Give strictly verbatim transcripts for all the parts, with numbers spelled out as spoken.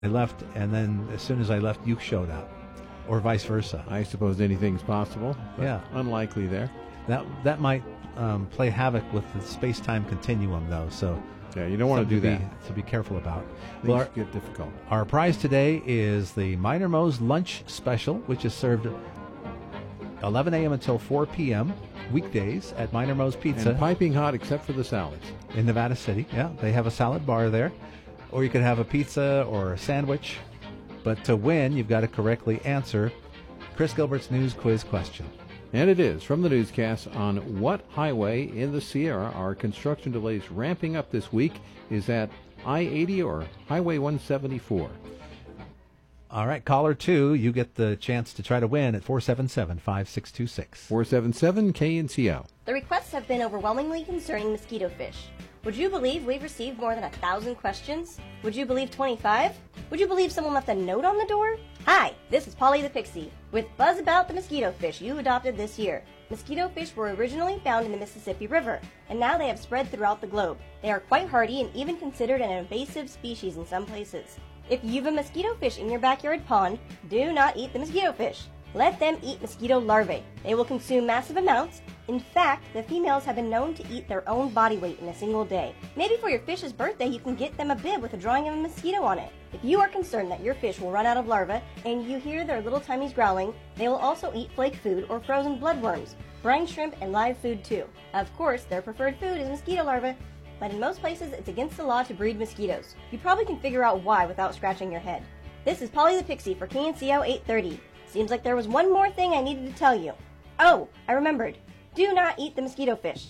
I left, and then as soon as I left, you showed up, or vice versa. I suppose anything's possible. But yeah, unlikely there. That that might um, play havoc with the space-time continuum, though. So yeah, you don't want to do to that. Be, to be careful about. Things well, our, get difficult. Our prize today is the Minor Moe's Lunch Special, which is served eleven a.m. until four p.m. weekdays at Minor Moe's Pizza. And piping hot except for the salads. In Nevada City, yeah. They have a salad bar there. Or you could have a pizza or a sandwich. But to win, you've got to correctly answer Chris Gilbert's news quiz question. And it is from the newscast on what highway in the Sierra are construction delays ramping up this week? Is that I eighty or Highway one seventy-four? All right, caller two, you get the chance to try to win at four seven seven, five six two six. four seven seven K N C O. The requests have been overwhelmingly concerning mosquito fish. Would you believe we've received more than a thousand questions? Would you believe twenty-five? Would you believe someone left a note on the door? Hi, this is Polly the Pixie with Buzz about the mosquito fish you adopted this year. Mosquito fish were originally found in the Mississippi River, and now they have spread throughout the globe. They are quite hardy and even considered an invasive species in some places. If you have a mosquito fish in your backyard pond, do not eat the mosquito fish. Let them eat mosquito larvae. They will consume massive amounts. In fact, the females have been known to eat their own body weight in a single day. Maybe for your fish's birthday, you can get them a bib with a drawing of a mosquito on it. If you are concerned that your fish will run out of larvae and you hear their little tummies growling, they will also eat flake food or frozen bloodworms, brine shrimp, and live food too. Of course, their preferred food is mosquito larvae, but in most places it's against the law to breed mosquitoes. You probably can figure out why without scratching your head. This is Polly the Pixie for K N C O eight thirty. Seems like there was one more thing I needed to tell you. Oh, I remembered. Do not eat the mosquito fish.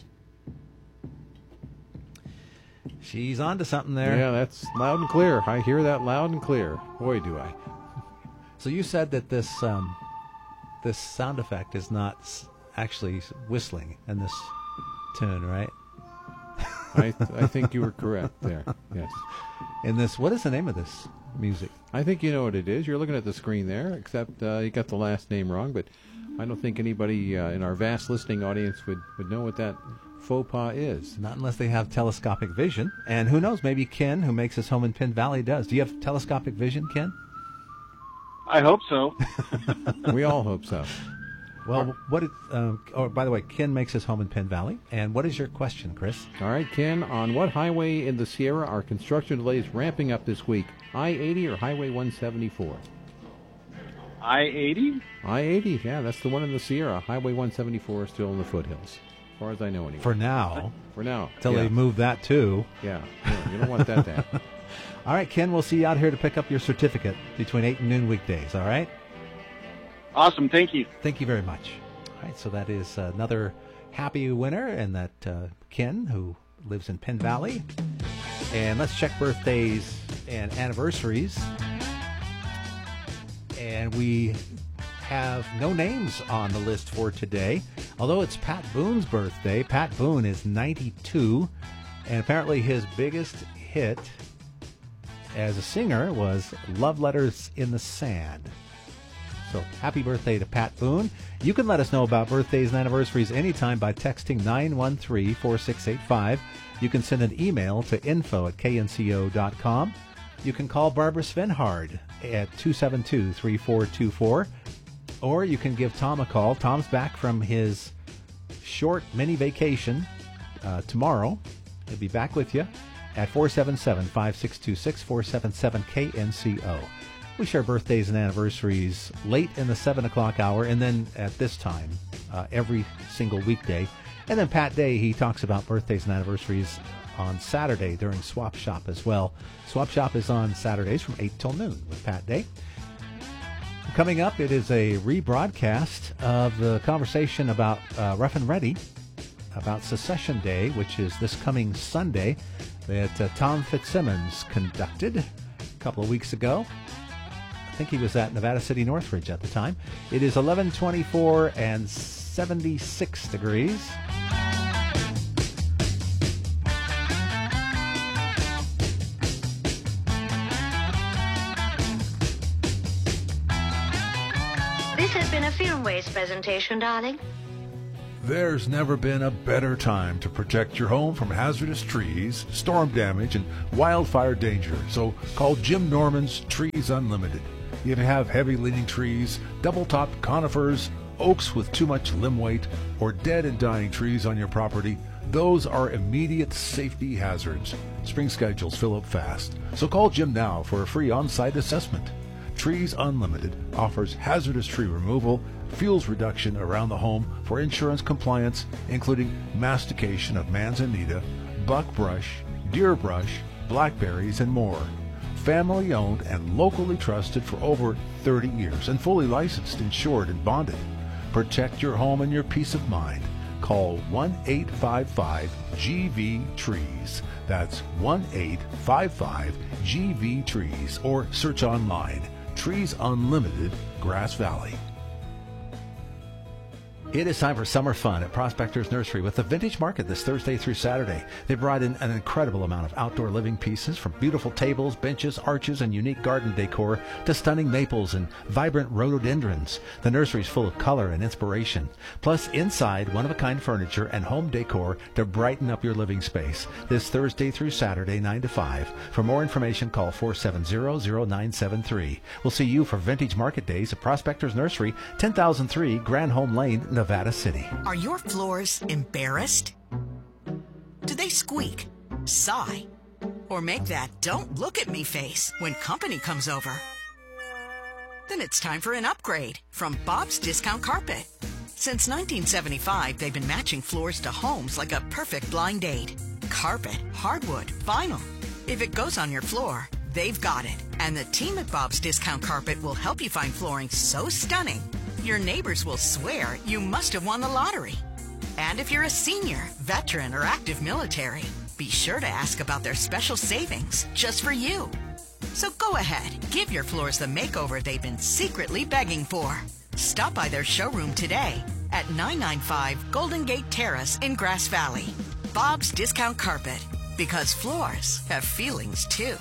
She's on to something there. Yeah, that's loud and clear. I hear that loud and clear. Boy, do I. So you said that this um, this sound effect is not s- actually whistling in this tune, right? I th- I think you were correct there. Yes. In this, what is the name of this music? I think you know what it is. You're looking at the screen there, except uh, you got the last name wrong, but I don't think anybody uh, in our vast listening audience would, would know what that faux pas is. Not unless they have telescopic vision. And who knows, maybe Ken, who makes his home in Penn Valley, does. Do you have telescopic vision, Ken? I hope so. We all hope so. Well, what? It, uh, oh, by the way, Ken makes his home in Penn Valley. And what is your question, Chris? All right, Ken, on what highway in the Sierra are construction delays ramping up this week? I eighty or Highway one seventy-four? I eighty? I eighty, yeah, that's the one in the Sierra. Highway one seventy-four is still in the foothills, as far as I know anyway. For now. For now. Till yeah. they move that, too. Yeah, yeah, you don't want that to happen. All right, Ken, we'll see you out here to pick up your certificate between eight and noon weekdays, all right? Awesome, thank you. Thank you very much. All right, so that is another happy winner, and that uh, Ken, who lives in Penn Valley. And let's check birthdays and anniversaries. And we have no names on the list for today, although it's Pat Boone's birthday. Pat Boone is ninety-two, and apparently his biggest hit as a singer was Love Letters in the Sand. So happy birthday to Pat Boone. You can let us know about birthdays and anniversaries anytime by texting nine one three, four six eight five. You can send an email to info at k n c o dot com. You can call Barbara Svenhard at two seven two, three four two four. Or you can give Tom a call. Tom's back from his short mini vacation uh, tomorrow. He'll be back with you at four seven seven, five six two six, four seven seven K N C O. We share birthdays and anniversaries late in the seven o'clock hour, and then at this time uh, every single weekday. And then Pat Day, he talks about birthdays and anniversaries on Saturday during Swap Shop as well. Swap Shop is on Saturdays from eight till noon with Pat Day. Coming up, it is a rebroadcast of the conversation about uh, Rough and Ready, about Secession Day, which is this coming Sunday, that uh, Tom Fitzsimmons conducted a couple of weeks ago. I think he was at Nevada City Northridge at the time. It is eleven twenty-four and seventy-six degrees. This has been a Filmways presentation, darling. There's never been a better time to protect your home from hazardous trees, storm damage, and wildfire danger. So call Jim Norman's Trees Unlimited. If you have heavy-leaning trees, double-topped conifers, oaks with too much limb weight, or dead and dying trees on your property, those are immediate safety hazards. Spring schedules fill up fast, so call Jim now for a free on-site assessment. Trees Unlimited offers hazardous tree removal, fuels reduction around the home for insurance compliance, including mastication of manzanita, buckbrush, deer brush, blackberries, and more. Family owned and locally trusted for over thirty years and fully licensed, insured, and bonded. Protect your home and your peace of mind. Call one eight five five G V trees. That's one eight five five G V trees, or search online. Trees Unlimited, Grass Valley. It is time for summer fun at Prospectors Nursery with the Vintage Market this Thursday through Saturday. They brought in an incredible amount of outdoor living pieces, from beautiful tables, benches, arches, and unique garden decor to stunning maples and vibrant rhododendrons. The nursery is full of color and inspiration. Plus, inside, one-of-a-kind furniture and home decor to brighten up your living space. This Thursday through Saturday, nine to five. For more information, call four seven zero, zero nine seven three. We'll see you for Vintage Market Days at Prospectors Nursery, ten thousand three Grand Home Lane, Nevada City. Are your floors embarrassed? Do they squeak, sigh, or make that "don't look at me" face when company comes over? Then it's time for an upgrade from Bob's Discount Carpet. Since nineteen seventy-five, they've been matching floors to homes like a perfect blind date. Carpet, hardwood, vinyl. If it goes on your floor, they've got it. And the team at Bob's Discount Carpet will help you find flooring so stunning, your neighbors will swear you must have won the lottery. And if you're a senior, veteran, or active military, be sure to ask about their special savings just for you. So go ahead, give your floors the makeover they've been secretly begging for. Stop by their showroom today at nine ninety-five Golden Gate Terrace in Grass Valley. Bob's Discount Carpet, because floors have feelings too.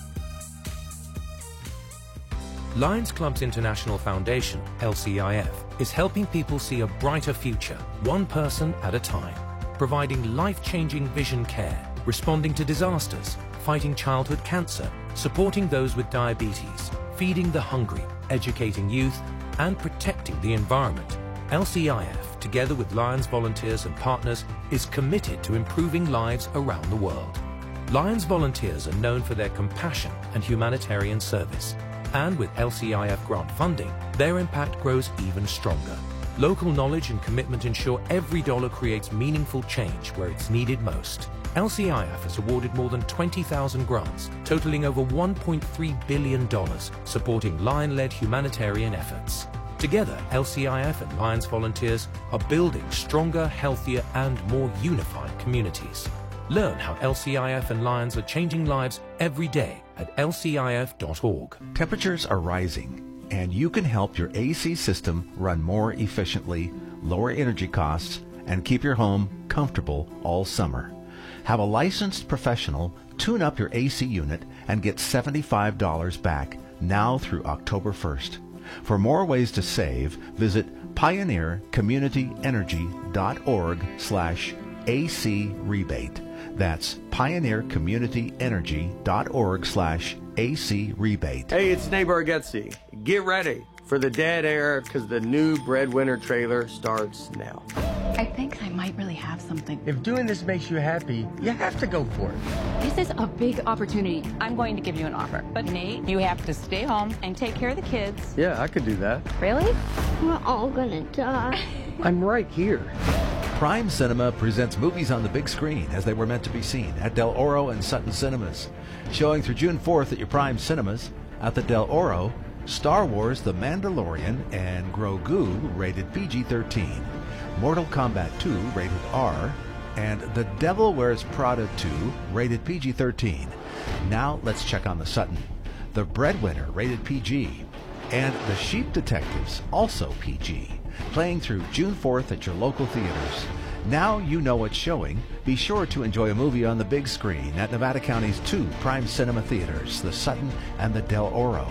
Lions Clubs International Foundation, L C I F, is helping people see a brighter future, one person at a time, providing life-changing vision care, responding to disasters, fighting childhood cancer, supporting those with diabetes, feeding the hungry, educating youth, and protecting the environment. L C I F, together with Lions volunteers and partners, is committed to improving lives around the world. Lions volunteers are known for their compassion and humanitarian service. And with L C I F grant funding, their impact grows even stronger. Local knowledge and commitment ensure every dollar creates meaningful change where it's needed most. L C I F has awarded more than twenty thousand grants, totaling over one point three billion dollars, supporting Lion-led humanitarian efforts. Together, L C I F and Lions volunteers are building stronger, healthier, and more unified communities. Learn how L C I F and Lions are changing lives every day at L C I F dot org. Temperatures are rising, and you can help your A C system run more efficiently, lower energy costs, and keep your home comfortable all summer. Have a licensed professional tune up your A C unit and get seventy-five dollars back now through October first. For more ways to save, visit pioneer community energy dot org slash A C rebate. That's pioneer community energy dot org slash A C rebate. Hey, it's Neighbor Gutsy. Get ready for the dead air because the new Breadwinner trailer starts now. I think I might really have something. If doing this makes you happy, you have to go for it. This is a big opportunity. I'm going to give you an offer. But Nate, you have to stay home and take care of the kids. Yeah, I could do that. Really? We're all gonna die. I'm right here. Prime Cinema presents movies on the big screen as they were meant to be seen at Del Oro and Sutton Cinemas. Showing through June fourth at your Prime Cinemas. At the Del Oro, Star Wars The Mandalorian and Grogu rated P G thirteen. Mortal Kombat two rated R. And The Devil Wears Prada two rated P G thirteen. Now let's check on the Sutton. The Breadwinner rated P G. And The Sheep Detectives, also P G. Playing through June fourth at your local theaters. Now you know what's showing. Be sure to enjoy a movie on the big screen at Nevada County's two Prime Cinema theaters, the Sutton and the Del Oro.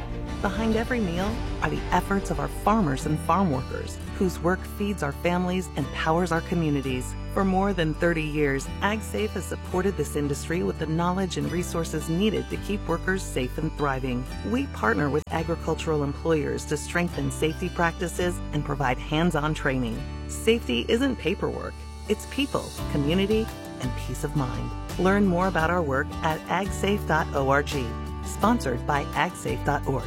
Behind every meal are the efforts of our farmers and farm workers, whose work feeds our families and powers our communities. For more than thirty years, AgSafe has supported this industry with the knowledge and resources needed to keep workers safe and thriving. We partner with agricultural employers to strengthen safety practices and provide hands-on training. Safety isn't paperwork, it's people, community, and peace of mind. Learn more about our work at ag safe dot org. Sponsored by ag safe dot org.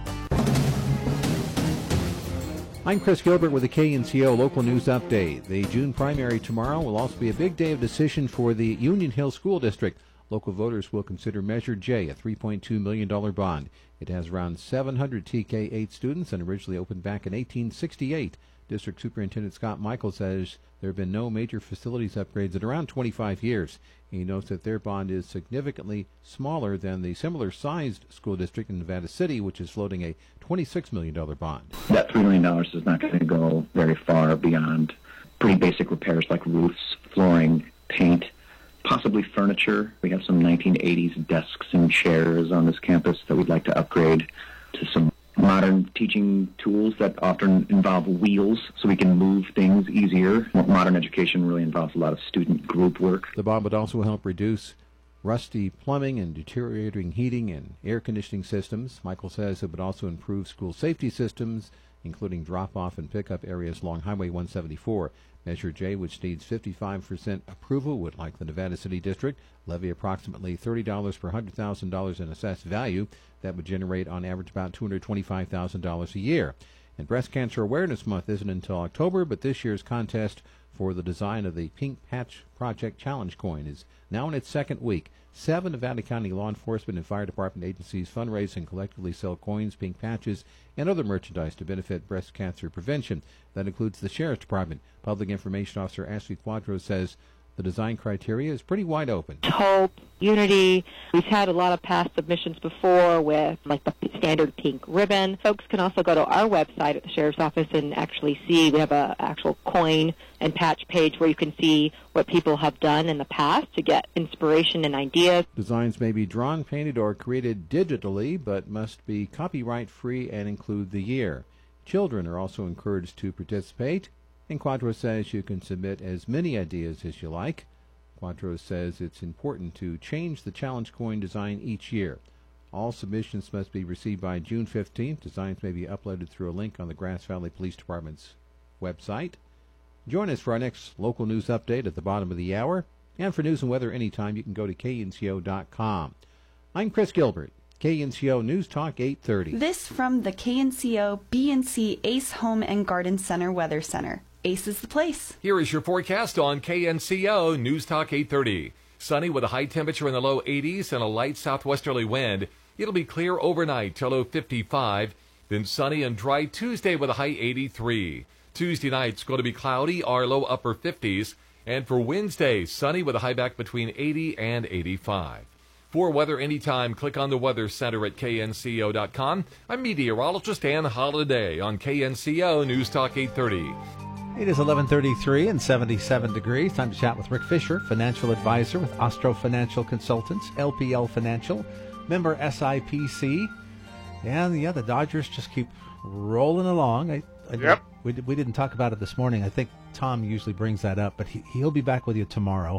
I'm Chris Gilbert with the K N C O Local News Update. The June primary tomorrow will also be a big day of decision for the Union Hill School District. Local voters will consider Measure J, a three point two million dollars bond. It has around seven hundred T K eight students and originally opened back in eighteen sixty-eight. District Superintendent Scott Michael says there have been no major facilities upgrades in around twenty-five years. He notes that their bond is significantly smaller than the similar-sized school district in Nevada City, which is floating a twenty-six million dollars bond. That three million dollars is not going to go very far beyond pretty basic repairs like roofs, flooring, paint, possibly furniture. We have some nineteen eighties desks and chairs on this campus that we'd like to upgrade to some modern teaching tools that often involve wheels so we can move things easier. Modern education really involves a lot of student group work. The bond would also help reduce rusty plumbing and deteriorating heating and air conditioning systems. Michael says it would also improve school safety systems, including drop-off and pickup areas along Highway one seventy-four. Measure J, which needs fifty-five percent approval, would, like the Nevada City District, levy approximately thirty dollars per one hundred thousand dollars in assessed value. That would generate, on average, about two hundred twenty-five thousand dollars a year. And Breast Cancer Awareness Month isn't until October, but this year's contest for the design of the Pink Patch Project Challenge coin is now in its second week. Seven Nevada County law enforcement and fire department agencies fundraise and collectively sell coins, pink patches, and other merchandise to benefit breast cancer prevention. That includes the Sheriff's Department. Public Information Officer Ashley Quadros says the design criteria is pretty wide open. Hope, unity. We've had a lot of past submissions before with like the standard pink ribbon. Folks can also go to our website at the Sheriff's Office and actually see, we have a actual coin and patch page where you can see what people have done in the past to get inspiration and ideas. Designs may be drawn, painted, or created digitally, but must be copyright free and include the year. Children are also encouraged to participate. And Quadros says you can submit as many ideas as you like. Quadros says it's important to change the challenge coin design each year. All submissions must be received by June fifteenth. Designs may be uploaded through a link on the Grass Valley Police Department's website. Join us for our next local news update at the bottom of the hour. And for news and weather anytime, you can go to K N C O dot com. I'm Chris Gilbert, K N C O News Talk eight thirty. This from the K N C O B and C Ace Home and Garden Center Weather Center. Ace is the place. Here is your forecast on K N C O News Talk eight thirty. Sunny with a high temperature in the low eighties and a light southwesterly wind. It'll be clear overnight till low fifty-five. Then sunny and dry Tuesday with a high eighty-three. Tuesday night's going to be cloudy or low upper fifties. And for Wednesday, sunny with a high back between eighty and eighty-five. For weather anytime, click on the Weather Center at K N C O dot com. I'm meteorologist Ann Holiday on K N C O News Talk eight thirty. It is eleven thirty-three and seventy-seven degrees. Time to chat with Rick Fisher, financial advisor with Ostro Financial Consultants, L P L Financial, member S I P C. And, yeah, the Dodgers just keep rolling along. I, I yep. We, we didn't talk about it this morning. I think Tom usually brings that up, but he, he'll be back with you tomorrow,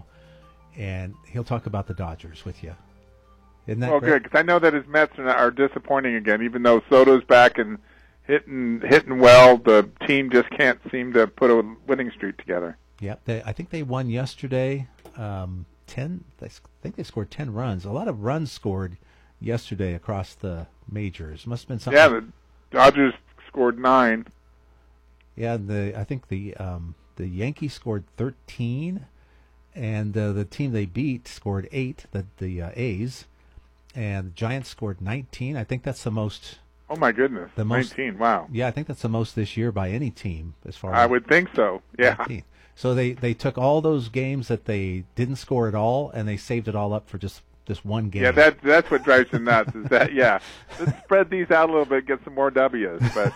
and he'll talk about the Dodgers with you. Isn't that well, great? good, because I know that his Mets are disappointing again, even though Soto's back and hitting hitting well. The team just can't seem to put a winning streak together. Yeah, they, I think they won yesterday. Um, ten, I think they scored ten runs. A lot of runs scored yesterday across the majors. Must have been something. Yeah, the Dodgers scored nine. Yeah, the I think the um, the Yankees scored thirteen, and uh, the team they beat scored eight. The the uh, A's, and the Giants scored nineteen. I think that's the most. Oh my goodness, the most, nineteen! Wow. Yeah, I think that's the most this year by any team as far. I as would think so. Yeah. nineteen. So they, they took all those games that they didn't score at all, and they saved it all up for just this one game. Yeah, that that's what drives them nuts. Is that yeah? Let's spread these out a little bit, get some more W's. But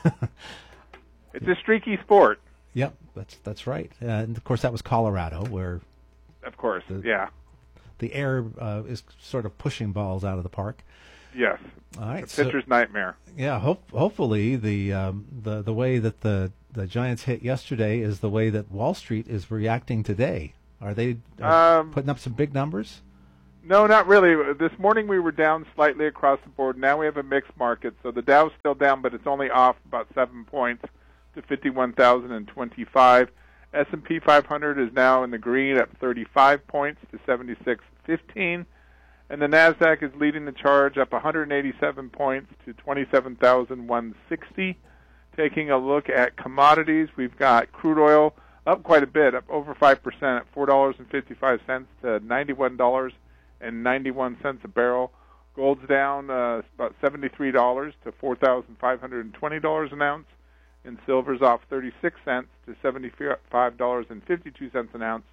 it's a streaky sport. Yep, that's that's right. Uh, and of course, that was Colorado, where. Of course, the, yeah. The air uh, is sort of pushing balls out of the park. Yes. All right. The pitcher's so, nightmare. Yeah. Hope, hopefully the um, the the way that the the Giants hit yesterday is the way that Wall Street is reacting today. Are they uh, Um, putting up some big numbers? No, not really. This morning we were down slightly across the board. Now we have a mixed market. So the Dow's still down, but it's only off about seven points to fifty-one thousand twenty-five. S and P five hundred is now in the green at thirty-five points to seventy-six fifteen. And the NASDAQ is leading the charge up one hundred eighty-seven points to twenty-seven thousand one hundred sixty. Taking a look at commodities, we've got crude oil up quite a bit, up over five percent at four dollars and fifty-five cents to ninety-one dollars and ninety-one cents a barrel. Gold's down uh, about seventy-three dollars to four thousand five hundred twenty dollars an ounce. And silver's off thirty-six cents to seventy-five dollars and fifty-two cents an ounce.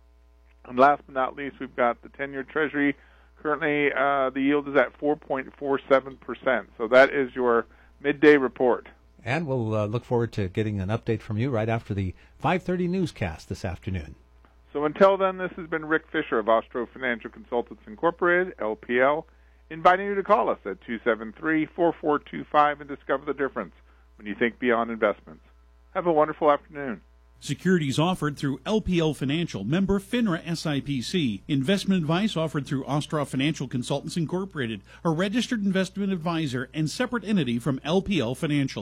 And last but not least, we've got the ten-year Treasury. Currently, uh, the yield is at four point four seven percent. So that is your midday report. And we'll uh, look forward to getting an update from you right after the five thirty newscast this afternoon. So until then, this has been Rick Fisher of Ostro Financial Consultants Incorporated, L P L, inviting you to call us at two seven three, four four two five and discover the difference when you think beyond investments. Have a wonderful afternoon. Securities offered through L P L Financial, member FINRA S I P C. Investment advice offered through Ostroff Financial Consultants Incorporated, a registered investment advisor and separate entity from L P L Financial.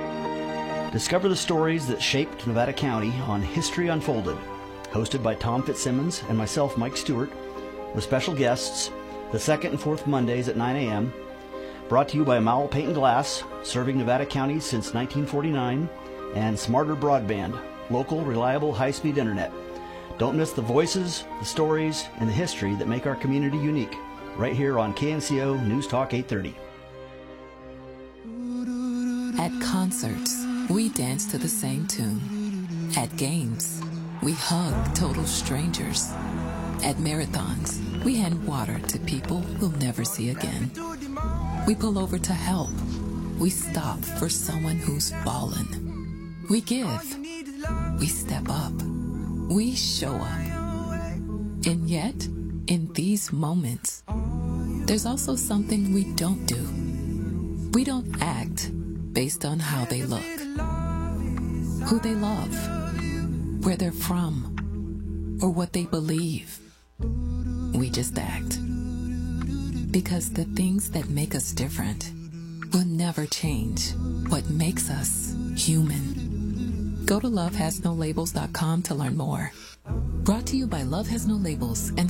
Discover the stories that shaped Nevada County on History Unfolded, hosted by Tom Fitzsimmons and myself, Mike Stewart, with special guests the second and fourth Mondays at nine a.m., brought to you by Mowell Paint and Glass, serving Nevada County since nineteen forty-nine, and Smarter Broadband, local, reliable, high-speed internet. Don't miss the voices, the stories, and the history that make our community unique, right here on K N C O News Talk eight thirty. At concerts, we dance to the same tune. At games, we hug total strangers. At marathons, we hand water to people we'll never see again. We pull over to help. We stop for someone who's fallen. We give. We step up. We show up. And yet, in these moments, there's also something we don't do. We don't act based on how they look, who they love, where they're from, or what they believe. We just act. Because the things that make us different will never change what makes us human. Go to love has no labels dot com to learn more. Brought to you by Love Has No Labels and the